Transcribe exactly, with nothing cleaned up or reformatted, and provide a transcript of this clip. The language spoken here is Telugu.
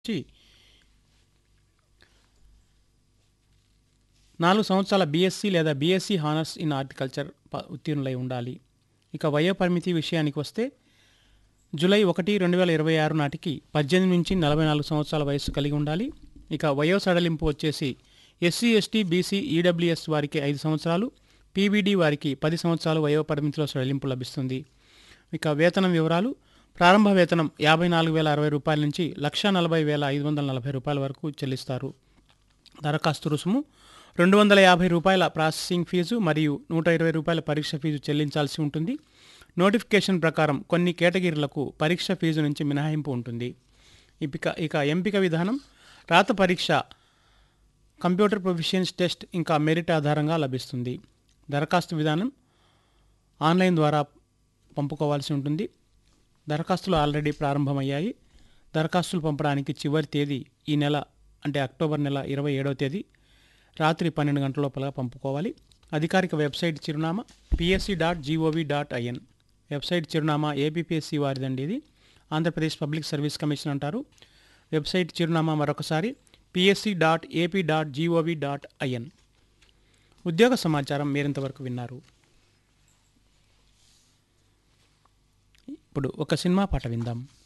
నుంచి నాలుగు సంవత్సరాల బీఎస్సీ లేదా బీఎస్సీ హానర్స్ ఇన్ హార్టికల్చర్ ప ఉత్తీర్ణులై ఉండాలి. ఇక వయో పరిమితి విషయానికి వస్తే జూలై ఒకటి రెండు వేల ఇరవై ఆరు నాటికి పద్దెనిమిది నుంచి నలభై నాలుగు సంవత్సరాల వయస్సు కలిగి ఉండాలి. ఇక వయో సడలింపు వచ్చేసి ఎస్సీ ఎస్టీ బీసీ ఈడబ్ల్యూఎస్ వారికి ఐదు సంవత్సరాలు, పీబీడీ వారికి పది సంవత్సరాలు వయో పరిమితిలో సడలింపు లభిస్తుంది. ఇక వేతనం వివరాలు: ప్రారంభ వేతనం యాభై నాలుగు వేల అరవై రూపాయల నుంచి లక్ష నలభై వేల ఐదు వందల నలభై రూపాయల వరకు చెల్లిస్తారు. దరఖాస్తు రుసుము రెండు వందల యాభై రూపాయల ప్రాసెసింగ్ ఫీజు మరియు నూట ఇరవై రూపాయల పరీక్ష ఫీజు చెల్లించాల్సి ఉంటుంది. నోటిఫికేషన్ ప్రకారం కొన్ని కేటగిరీలకు పరీక్ష ఫీజు నుంచి మినహాయింపు ఉంటుంది. ఇక ఇక ఎంపిక విధానం: రాత పరీక్ష, కంప్యూటర్ ప్రొఫిషియన్స్ టెస్ట్ ఇంకా మెరిట్ ఆధారంగా లభిస్తుంది. దరఖాస్తు విధానం ఆన్లైన్ ద్వారా పంపుకోవాల్సి ఉంటుంది. దరఖాస్తులు ఆల్రెడీ ప్రారంభమయ్యాయి. దరఖాస్తులు పంపడానికి చివరి తేదీ ఈ నెల అంటే అక్టోబర్ నెల ఇరవై ఏడవ తేదీ రాత్రి పన్నెండు గంటల లోపల పంపుకోవాలి. అధికారిక వెబ్సైట్ చిరునామా PSC dot GOV dot IN. Website చిరునామా ఏపీపీఎస్సి వారిదండి. ఇది ఆంధ్రప్రదేశ్ పబ్లిక్ సర్వీస్ కమిషన్ అంటారు. వెబ్సైట్ చిరునామా మరొకసారి PSC dot AP dot GOV dot IN. ఉద్యోగ సమాచారం మీరింతవరకు విన్నారు. ఇప్పుడు ఒక సినిమా పాట విందాం.